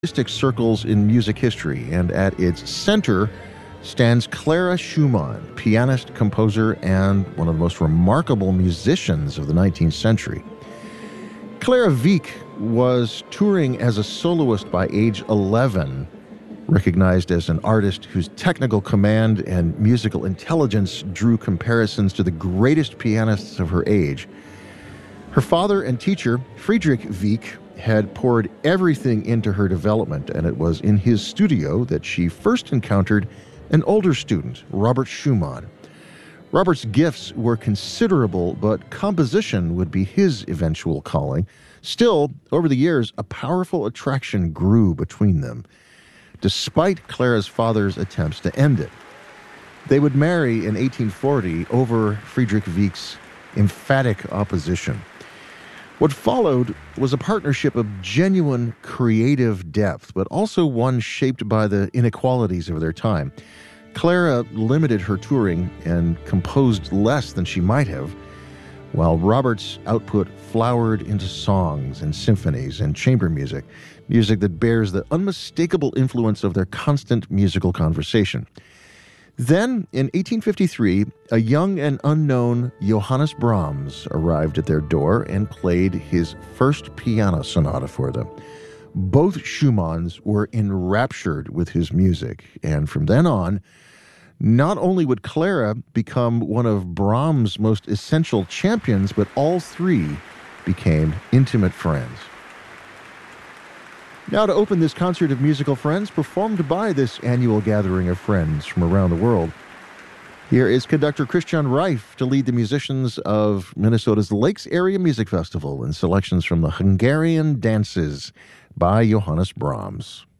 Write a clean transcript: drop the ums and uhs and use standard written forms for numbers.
artistic circles in music history, and at its center stands Clara Schumann, pianist, composer, and one of the most remarkable musicians of the 19th century. Clara Wieck was touring as a soloist by age 11, recognized as an artist whose technical command and musical intelligence drew comparisons to the greatest pianists of her age. Her father and teacher, Friedrich Wieck, had poured everything into her development, and it was in his studio that she first encountered an older student, Robert Schumann. Robert's gifts were considerable, but composition would be his eventual calling. Still, over the years, a powerful attraction grew between them, despite Clara's father's attempts to end it. They would marry in 1840 over Friedrich Wieck's emphatic opposition. What followed was a partnership of genuine creative depth, but also one shaped by the inequalities of their time. Clara limited her touring and composed less than she might have, while Robert's output flowered into songs and symphonies and chamber music, music that bears the unmistakable influence of their constant musical conversation. Then, in 1853, a young and unknown Johannes Brahms arrived at their door and played his first piano sonata for them. Both Schumanns were enraptured with his music, and from then on, not only would Clara become one of Brahms' most essential champions, but all three became intimate friends. Now, to open this concert of musical friends performed by this annual gathering of friends from around the world, here is conductor Christian Reif to lead the musicians of Minnesota's Lakes Area Music Festival in selections from the Hungarian Dances by Johannes Brahms.